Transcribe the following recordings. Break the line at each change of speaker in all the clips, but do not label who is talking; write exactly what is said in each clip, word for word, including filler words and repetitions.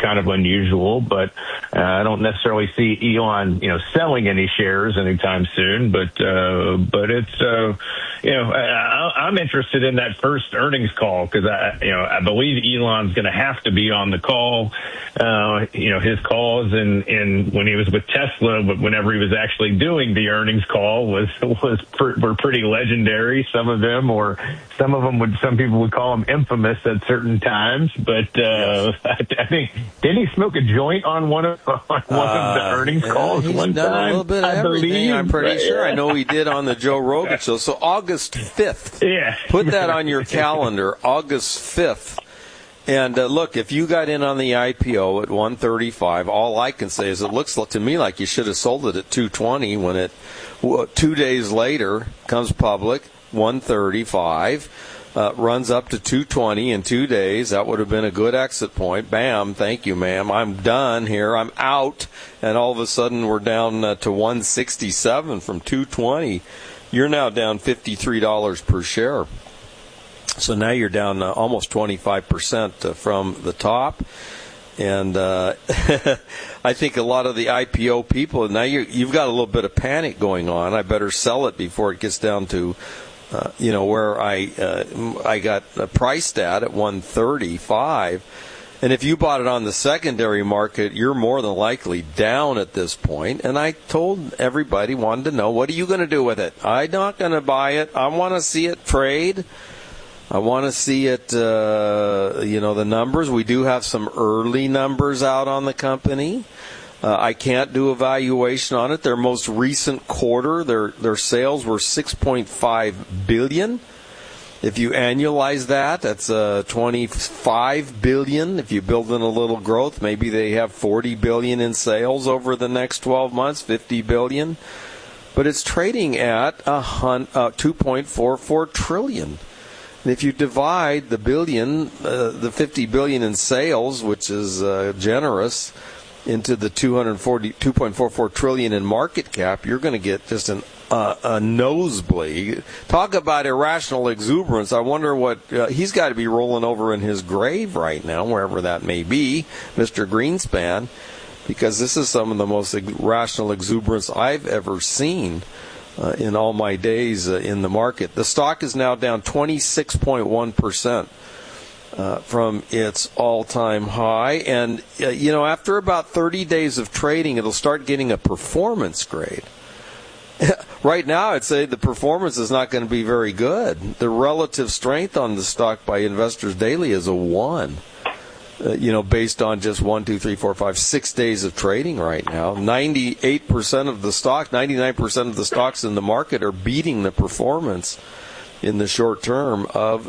kind of unusual. But uh, I don't necessarily see Elon, you know, selling any shares anytime soon. But uh, but it's uh, you know, I, I'm interested in that first earnings call because I you know I believe Elon's going to have to be on the call. Uh, you know, his calls and and when he was with Tesla, but whenever he was actually doing the earnings call was was per, were pretty legendary. Some of them, or some of them would some people would call them infamous at certain times. But uh, I, I think didn't he smoke a joint on one of on one
uh,
of the earnings
yeah,
calls
he's
one
done
time?
A little bit of
I
everything.
believe.
I'm pretty
But,
sure.
yeah.
I know he did on the Joe Rogan show. So August fifth.
Yeah.
Put that on your calendar. August fifth. And uh, look, if you got in on the I P O at one thirty-five, all I can say is it looks to me like you should have sold it at two twenty when it, two days later, comes public, one thirty-five, uh, runs up to two twenty in two days. That would have been a good exit point. Bam, thank you, ma'am. I'm done here. I'm out. And all of a sudden we're down uh, to one sixty-seven from two twenty. You're now down fifty-three dollars per share. So now you're down uh, almost twenty-five percent uh, from the top. And uh, I think a lot of the I P O people, now you, you've got a little bit of panic going on. I better sell it before it gets down to, uh, you know, where I uh, I got priced at at one thirty-five. And if you bought it on the secondary market, you're more than likely down at this point. And I told everybody, wanted to know, what are you going to do with it? I'm not going to buy it. I want to see it trade. I want to see it, uh, you know, the numbers. We do have some early numbers out on the company. Uh, I can't do a valuation on it. Their most recent quarter, their their sales were six point five billion dollars. If you annualize that, that's uh, twenty-five billion dollars. If you build in a little growth, maybe they have forty billion dollars in sales over the next twelve months, fifty billion dollars. But it's trading at a hun- uh, two point four four trillion dollars. And if you divide the billion, uh, the fifty billion in sales, which is uh, generous, into the two hundred forty, two point four four trillion in market cap, you're going to get just an uh, a nosebleed. Talk about irrational exuberance. I wonder what uh, he's got to be rolling over in his grave right now, wherever that may be, Mister Greenspan, because this is some of the most irrational exuberance I've ever seen. Uh, in all my days uh, in the market. The stock is now down twenty-six point one percent uh, from its all-time high. And, uh, you know, after about thirty days of trading, it'll start getting a performance grade. Right now, I'd say the performance is not going to be very good. The relative strength on the stock by Investors Daily is a one. Uh, you know, based on just one, two, three, four, five, six days of trading right now. ninety-eight percent of the stock, ninety-nine percent of the stocks in the market are beating the performance in the short term of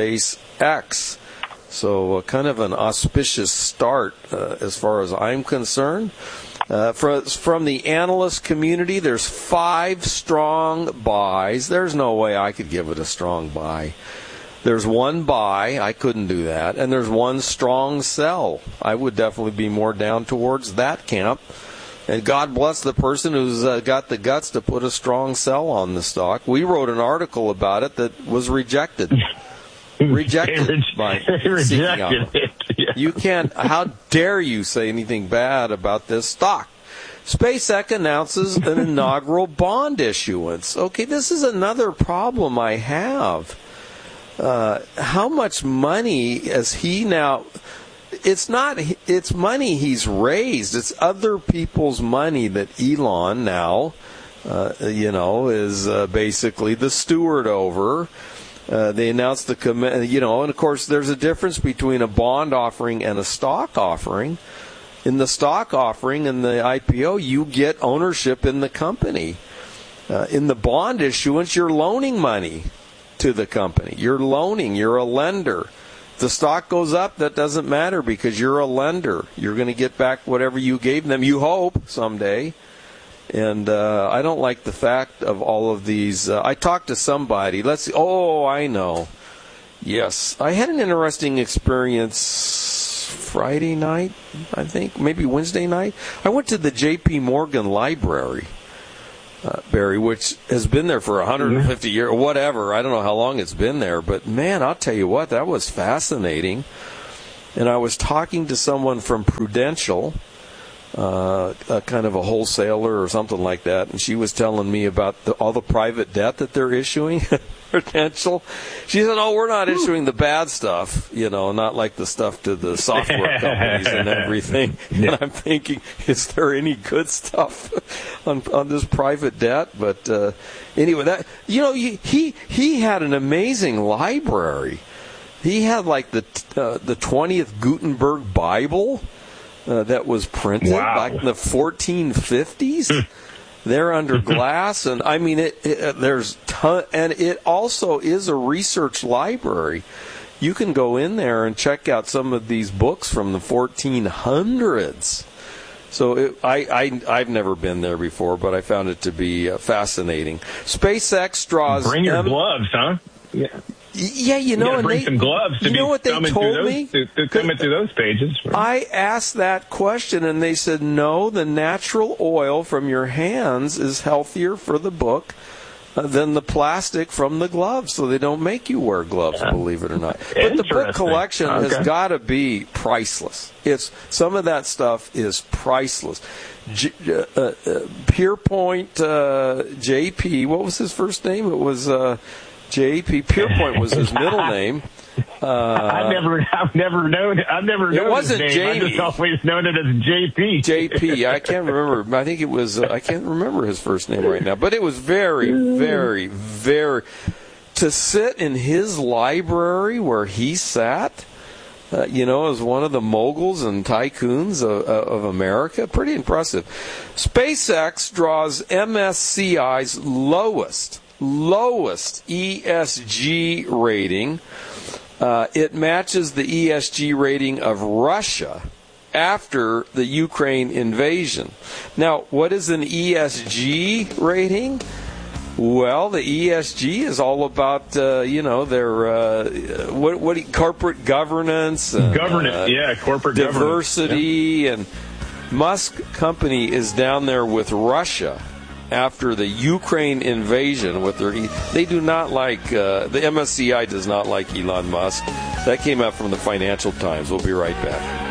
SpaceX. So uh, kind of an auspicious start uh, as far as I'm concerned. Uh, for, from the analyst community, there's five strong buys. There's no way I could give it a strong buy. There's one buy, I couldn't do that, and there's one strong sell. I would definitely be more down towards that camp. And God bless the person who's uh, got the guts to put a strong sell on the stock. We wrote an article about it that was rejected. Rejected
they
by
they rejected it. Yeah.
You can't, how dare you say anything bad about this stock? SpaceX announces an inaugural bond issuance. Okay, this is another problem I have. Uh, how much money is he now? It's not, it's money he's raised. It's other people's money that Elon now, uh, you know, is uh, basically the steward over. Uh, they announced the, com- you know, and of course there's a difference between a bond offering and a stock offering. In the stock offering and the I P O, you get ownership in the company. Uh, in the bond issuance, you're loaning money to the company. You're loaning. You're a lender. If the stock goes up, that doesn't matter because you're a lender. You're going to get back whatever you gave them, you hope, someday. And uh, I don't like the fact of all of these. Uh, I talked to somebody. Let's see. Oh, I know. Yes. I had an interesting experience Friday night, I think, maybe Wednesday night. I went to the J P Morgan library. Uh, Barry, which has been there for one hundred fifty years, or whatever. I don't know how long it's been there, but man, I'll tell you what, that was fascinating. and I was talking to someone from Prudential, uh, a kind of a wholesaler or something like that, and she was telling me about the, all the private debt that they're issuing. Prudential. She said, "Oh, we're not issuing the bad stuff, you know, not like the stuff to the software companies and everything." Yeah. And I'm thinking, is there any good stuff on on this private debt? But uh, anyway, that you know, he, he he had an amazing library. He had like the uh, the twentieth Gutenberg Bible uh, that was printed
wow.
back in the fourteen fifties. They're under glass, and I mean, it, it, there's ton, and it also is a research library. You can go in there and check out some of these books from the fourteen hundreds. So it, I, I, I've never been there before, but I found it to be uh, fascinating. SpaceX draws...
Bring your
M-
gloves, huh? Yeah.
Yeah, you know,
you
and
bring
they,
some gloves to
you know
be
what they
thumbing
told
through
me?
those, to, to thumbing through those pages.
I asked that question, and they said, no, the natural oil from your hands is healthier for the book uh, than the plastic from the gloves, so they don't make you wear gloves, yeah. believe it or not. But the book collection okay. has got to be priceless. It's some of that stuff is priceless. J- uh, uh, Pierpoint uh, J P, what was his first name? It was... Uh, J P Pierpoint was his middle name. Uh,
I've never, I've never known, I've never known
it wasn't
his name.
Jamie.
I just always known it as J P.
J P. I can't remember. I think it was. Uh, I can't remember his first name right now. But it was very, very, very. To sit in his library where he sat, uh, you know, as one of the moguls and tycoons of, of America, pretty impressive. SpaceX draws M S C I's lowest. lowest E S G rating. Uh, it matches the E S G rating of Russia after the Ukraine invasion. Now, what is an E S G rating? Well, the E S G is all about, uh, you know, their uh, what, what corporate governance, and,
governance, uh, yeah, corporate
diversity,
governance.
And Musk company is down there with Russia after the Ukraine invasion. With their, they do not like uh, the M S C I does not like Elon Musk. That came out from the Financial Times. We'll be right back.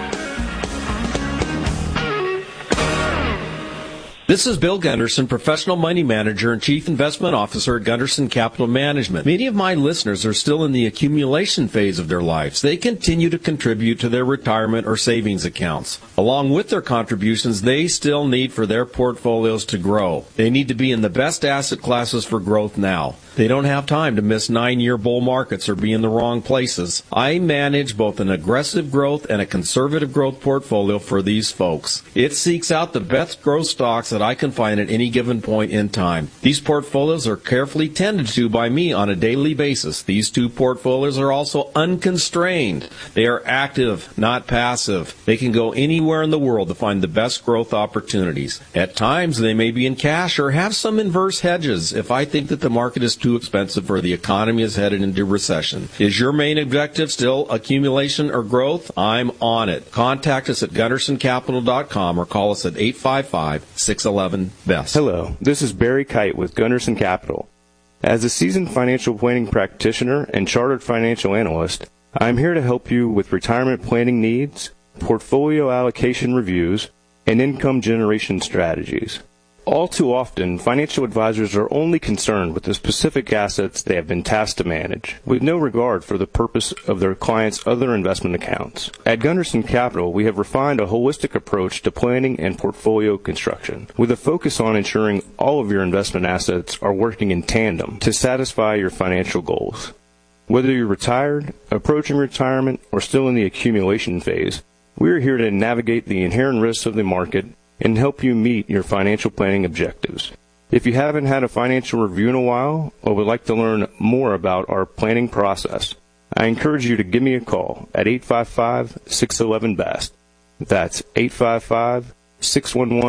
This is Bill Gunderson, professional money manager and chief investment officer at Gunderson Capital Management. Many of my listeners are still in the accumulation phase of their lives. They continue to contribute to their retirement or savings accounts. Along with their contributions, they still need for their portfolios to grow. They need to be in the best asset classes for growth now. They don't have time to miss nine-year bull markets or be in the wrong places. I manage both an aggressive growth and a conservative growth portfolio for these folks. It seeks out the best growth stocks that I can find at any given point in time. These portfolios are carefully tended to by me on a daily basis. These two portfolios are also unconstrained. They are active, not passive. They can go anywhere in the world to find the best growth opportunities. At times, they may be in cash or have some inverse hedges if I think that the market is too expensive or the economy is headed into recession. Is your main objective still accumulation or growth? I'm on it. Contact us at gunderson capital dot com or call us at eight five five, six one one, B E S T.
Hello, this is Barry Kite with Gunderson Capital. As a seasoned financial planning practitioner and chartered financial analyst, I'm here to help you with retirement planning needs, portfolio allocation reviews, and income generation strategies. All too often, financial advisors are only concerned with the specific assets they have been tasked to manage, with no regard for the purpose of their clients' other investment accounts. At Gunderson Capital, we have refined a holistic approach to planning and portfolio construction, with a focus on ensuring all of your investment assets are working in tandem to satisfy your financial goals. Whether you're retired, approaching retirement, or still in the accumulation phase, we are here to navigate the inherent risks of the market and help you meet your financial planning objectives. If you haven't had a financial review in a while or would like to learn more about our planning process, I encourage you to give me a call at eight five five, six one one, B E S T. That's eight five five, six one one,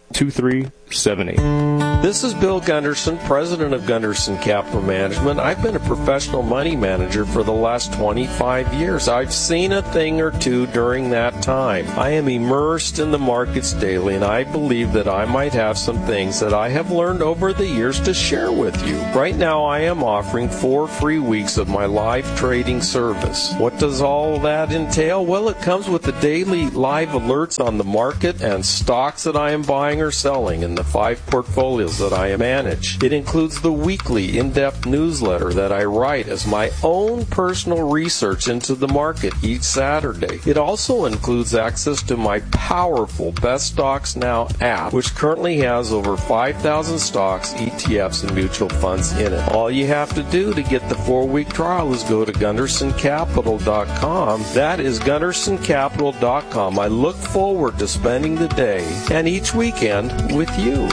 two three seven eight.
This is Bill Gunderson, president of Gunderson Capital Management. I've been a professional money manager for the last twenty-five years. I've seen a thing or two during that time. I am immersed in the markets daily, and I believe that I might have some things that I have learned over the years to share with you. Right now, I am offering four free weeks of my live trading service. What does all that entail? Well, it comes with the daily live alerts on the market and stocks that I am buying or selling in the five portfolios that I manage. It includes the weekly in-depth newsletter that I write as my own personal research into the market each Saturday. It also includes access to my powerful Best Stocks Now app, which currently has over five thousand stocks, E T Fs, and mutual funds in it. All you have to do to get the four-week trial is go to gunderson capital dot com. That is gunderson capital dot com. I look forward to spending the day and each weekend with you.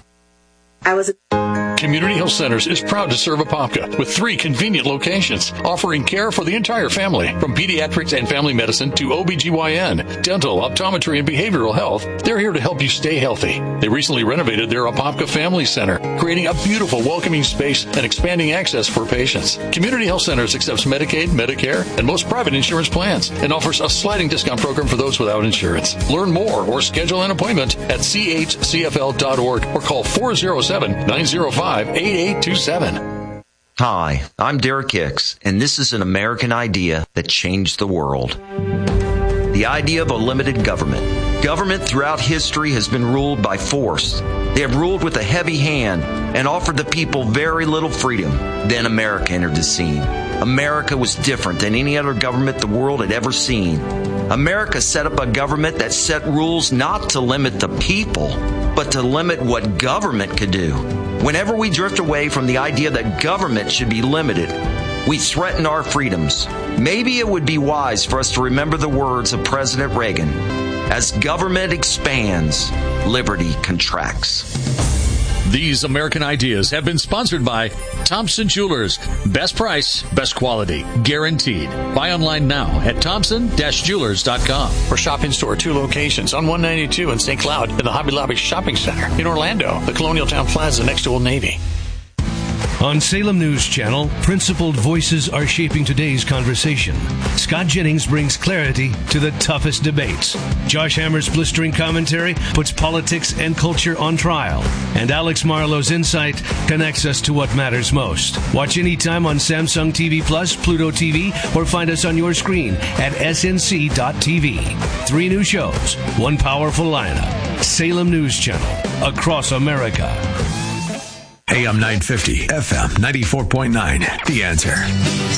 I was a
Community Health Centers is proud to serve Apopka with three convenient locations, offering care for the entire family. From pediatrics and family medicine to O B G Y N, dental, optometry, and behavioral health, they're here to help you stay healthy. They recently renovated their Apopka Family Center, creating a beautiful, welcoming space and expanding access for patients. Community Health Centers accepts Medicaid, Medicare, and most private insurance plans, and offers a sliding discount program for those without insurance. Learn more or schedule an appointment at c h c f l dot org or call four oh seven, nine oh five, eight eight two seven.
Hi, I'm Derek Hicks, and this is an American idea that changed the world. The idea of a limited government. Government throughout history has been ruled by force. They have ruled with a heavy hand and offered the people very little freedom. Then America entered the scene. America was different than any other government the world had ever seen. America set up a government that set rules not to limit the people, but to limit what government could do. Whenever we drift away from the idea that government should be limited, we threaten our freedoms. Maybe it would be wise for us to remember the words of President Reagan. As government expands, liberty contracts.
These American ideas have been sponsored by Thompson Jewelers. Best price, best quality, guaranteed. Buy online now at thompson dash jewelers dot com. For shop in store, two locations on one ninety-two in Saint Cloud and the Hobby Lobby Shopping Center. In Orlando, the Colonial Town Plaza next to Old Navy.
On Salem News Channel, principled voices are shaping today's conversation. Scott Jennings brings clarity to the toughest debates. Josh Hammer's blistering commentary puts politics and culture on trial. And Alex Marlowe's insight connects us to what matters most. Watch anytime on Samsung T V Plus, Pluto T V, or find us on your screen at s n c dot t v. Three new shows, one powerful lineup. Salem News Channel, across America.
A M nine fifty, F M ninety-four point nine, The Answer.